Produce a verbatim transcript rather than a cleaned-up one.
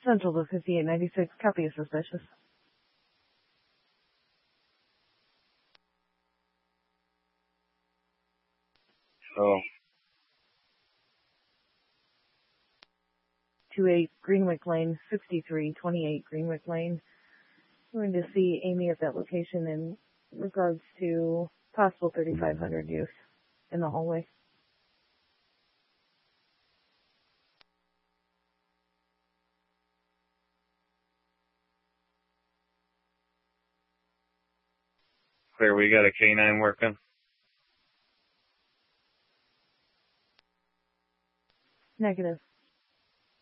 Central to fifty-eight ninety-six, copy is suspicious. Oh. two eight Greenwick Lane, sixty-three twenty-eight Greenwick Lane. We're going to see Amy at that location in regards to possible thirty-five hundred use in the hallway. Clear, we got a K nine working. Negative.